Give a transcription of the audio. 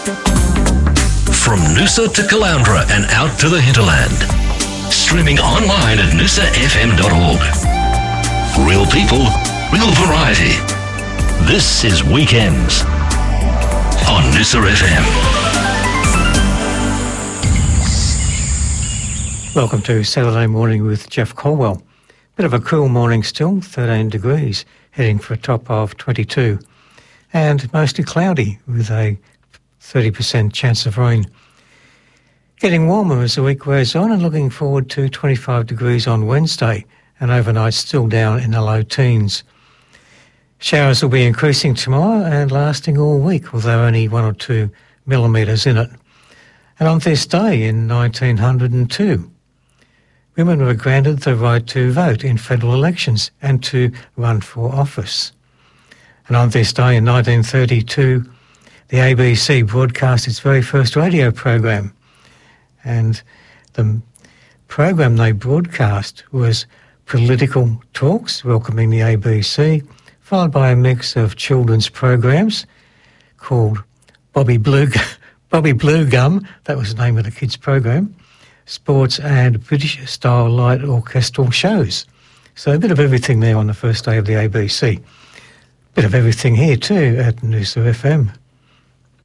From Noosa to Caloundra and out to the hinterland. Streaming online at noosafm.org. Real people, real variety. This is Weekends on Noosa FM. Welcome to Saturday Morning with Jeff Colwell. Bit of a cool morning still, 13 degrees, heading for a top of 22. And mostly cloudy with a 30% chance of rain. Getting warmer as the week wears on and looking forward to 25 degrees on Wednesday and overnight still down in the low teens. Showers will be increasing tomorrow and lasting all week, although only 1 or 2 millimetres in it. And on this day in 1902, women were granted the right to vote in federal elections and to run for office. And on this day in 1932, the ABC broadcast its very first radio program. And the program they broadcast was political talks welcoming the ABC, followed by a mix of children's programs called Bobby Blue Gum, that was the name of the kids' program, sports and British-style light orchestral shows. So a bit of everything there on the first day of the ABC. Bit of everything here too at Noosa FM.